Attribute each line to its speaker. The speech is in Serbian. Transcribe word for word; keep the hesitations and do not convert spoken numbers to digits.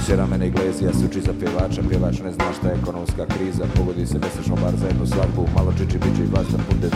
Speaker 1: Diže ramene Iglesija, suči za pjevača. Pjevač ne zna šta je ekonomska kriza. Pogodi se mesečnom bar za jednu svadbu. Malo čiči biđe i basta punde